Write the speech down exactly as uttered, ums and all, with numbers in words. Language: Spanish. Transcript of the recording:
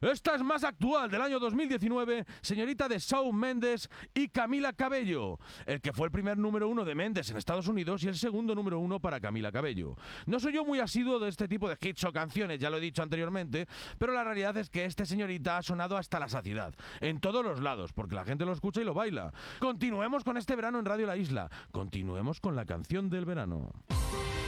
Esta es más actual, del año dos mil diecinueve, señorita de Shawn Mendes y Camila Cabello, el que fue el primer número uno de Mendes en Estados Unidos y el segundo número uno para Camila Cabello. No soy yo muy asiduo de este tipo de hits o canciones, ya lo he dicho anteriormente, pero la realidad es que este señorita ha sonado hasta la saciedad, en todos los lados, porque la gente lo escucha y lo baila. Continuemos con este verano en Radio La Isla, continuemos con la canción del verano.